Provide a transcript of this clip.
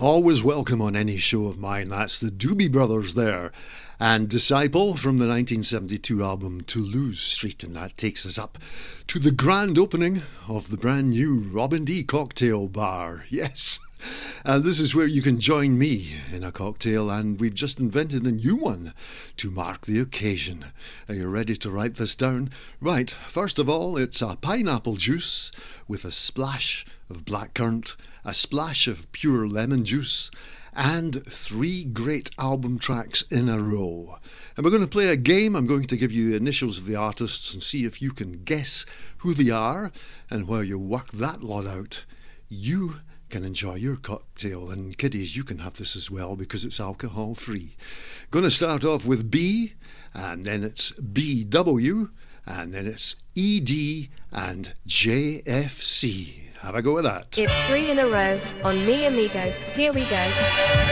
Always welcome on any show of mine. That's the Doobie Brothers there. And Disciple from the 1972 album Toulouse Street. And that takes us up to the grand opening of the brand new Robin D Cocktail Bar. Yes. And this is where you can join me in a cocktail, and we've just invented a new one to mark the occasion. Are you ready to write this down? Right, first of all, it's a pineapple juice with a splash of blackcurrant, a splash of pure lemon juice, and 3 great album tracks in a row. And we're going to play a game. I'm going to give you the initials of the artists and see if you can guess who they are, and while you work that lot out, you can enjoy your cocktail. And kiddies, you can have this as well because it's alcohol free. Going to start off with B, and then it's BW, and then it's ED and JFC. Have a go with that. It's 3 in a row on Mi Amigo. Here we go.